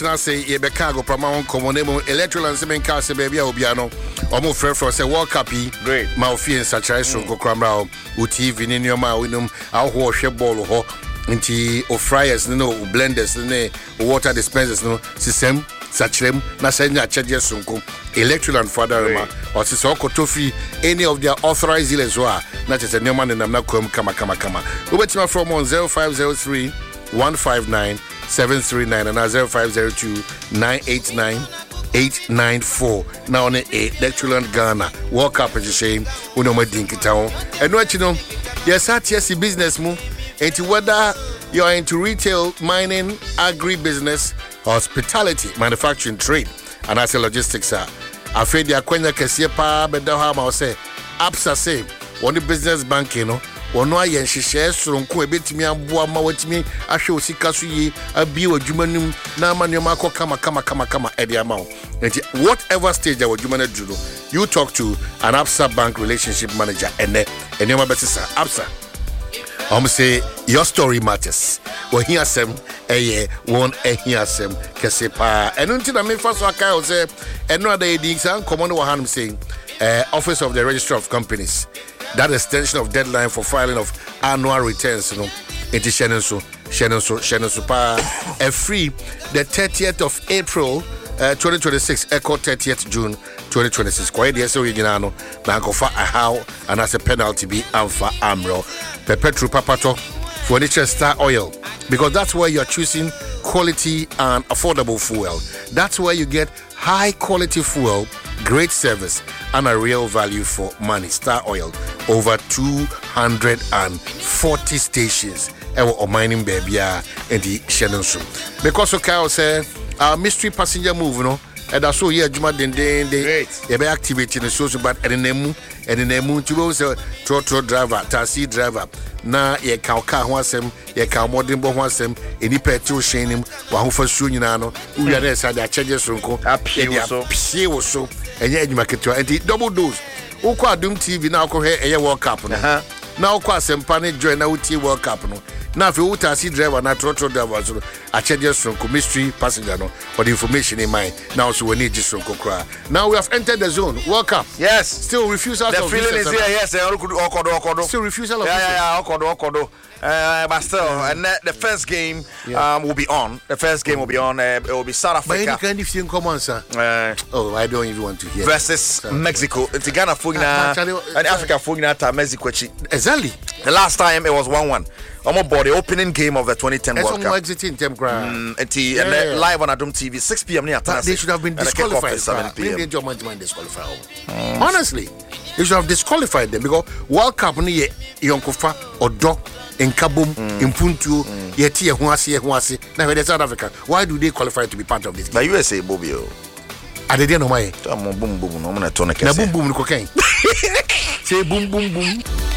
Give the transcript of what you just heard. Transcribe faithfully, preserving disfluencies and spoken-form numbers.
yɛbɛtena sɛ yɛbɛka agopama ho nkɔmmɔ na mmom Electroland sɛ menka sɛ baabi a obia no ɔmo frɛfrɛ sɛ World Cup yi ma ofie nsakyerɛ soronko kora mmra hɔ wo T V ne nneɔma a wonom ahohoɔ hwɛ bɔɔlo hɔ nti o fryers no o blenders no o water dispensers no sisɛm sakyerɛm na sɛ nya kyɛgye soronko Electroland fadarema or sɛ sɛ ɔkɔtɔ free any of their authorized dealers who are na kyɛ sɛ nneɔma ne nam na kwam kama kama kama wobɛtima from on zero five zero three one five nine seven three nine and zero five zero two nine eight nine eight nine four. Now on a Electroland Ghana World Cup is a shame. We know my dinky town. And what you know, yes, yes, business move. Into whether you are into retail, mining, agri-business, hospitality, manufacturing, trade, and as a logistics are. I feel the Aquena Cassia, but the Hama say, Absa say, one the business bank, you know. Ono ayen hihye soronko ebetimi aboa ma watimi ahwe osika so yi abi odwumanum na amanema akọ kama kama kama kama ede ama wo enti whatever stage our dwumana duro you talk to an Absa Bank relationship manager ene enema betisa Absa um say your story matters we hear sem eye won ehia sem kese pa eno nti na me fa so aka o say eno ada edi san common wo hanum saying uh, Office of the Registrar of Companies. That extension of deadline for filing of annual returns, you know, it is Shannon so, Shannon so, Shannon so, a free the thirtieth of April, uh, twenty twenty-six, echo thirtieth June, twenty twenty-six. Quite the so you know, now go for a how and as a penalty be Alpha Amro, Perpetual Papato, Furniture Star Oil, because that's where you're choosing quality and affordable fuel. That's where you get high quality fuel, great service, and a real value for money. Star Oil, over two hundred forty stations. Ever mining baby in the Shannon Show. Because of Kyle said, our mystery passenger move, you know, and that's so here, Juma den den they be activating the social but and then and then they move to those trotro driver, taxi driver. Na ye ka ka ho asem ye ka modern bo ho asem eni petrol shin nim wa ho fa su nyina no uya na sa da charge sonko apie so pie wo so enye adwuma keto enti double dose ukọ Adum T V na akọ he eye World Cup no na ukọ asempa ne join na utie World Cup no na fe u taxi driver na trotro driver so a charge sonko mystery passenger no for the information in mind now so we need just sonko kra. Now we have entered the zone. World Cup, yes, still refusal the of feeling is here. Yes, okodo okodo still refusal of yeah yeah yeah okodo okodo uh, but still and uh, the first game yeah. um will be on the first game will be on uh, it will be South Africa. But any kind of thing come on sir uh, oh I don't even want to hear versus South Mexico. It's Ghana fogina and Africa fogina ta Mexico. Exactly, the last time it was one one. I'm about the opening game of the twenty ten World Cup. Exiting them mm, and, yeah, and yeah. live on Adum T V six p.m. near They should have been disqualified. seven p.m. disqualified. Mm. Honestly, they should have disqualified them because World Cup ni yonkofa odo enkabom impuntu yeti ye ho ase ye ho ase na we South Africa. Why do they qualify to be part of this game? But U S A Bobio. Adede no mai. Boom boom boom no na to na kese. Na boom boom ni kokain. Say boom boom boom.